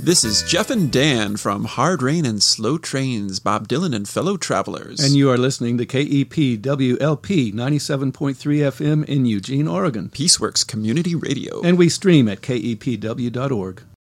This is Jeff and Dan from Hard Rain and Slow Trains, Bob Dylan and Fellow Travelers. And you are listening to KEPWLP 97.3 FM in Eugene, Oregon. Peaceworks Community Radio. And we stream at kepw.org.